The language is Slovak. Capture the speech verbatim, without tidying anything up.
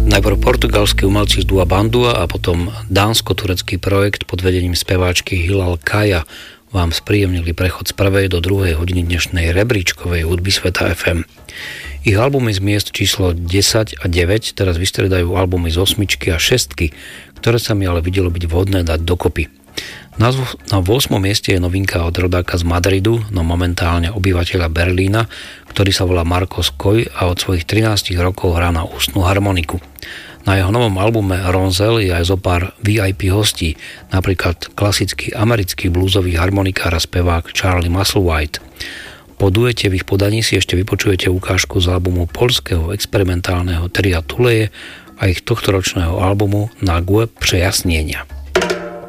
Najprv portugalskí umelci z Dua Bandua a potom dánsko-turecký projekt pod vedením speváčky Hilal Kaya vám spríjemnili prechod z prvej do druhej hodiny dnešnej rebríčkovej hudby Sveta ef em. Ich albumy z miest číslo desať a deväť teraz vystriedajú albumy z osmičky a šestky, ktoré sa mi ale videlo byť vhodné dať dokopy. Na ôsmom mieste je novinka od rodáka z Madridu, no momentálne obyvateľa Berlína, ktorý sa volá Marcos Coy a od svojich trinástich rokov hrá na ústnu harmoniku. Na jeho novom albume Ronzel je aj zo pár vé í pé hostí, napríklad klasický americký bluesový harmonikár a spevák Charlie Musselwhite. Po duete v ich podaní si ešte vypočujete ukážku z albumu poľského experimentálneho tria Tuleje a ich tohtoročného albumu Nagłe przejasnienia.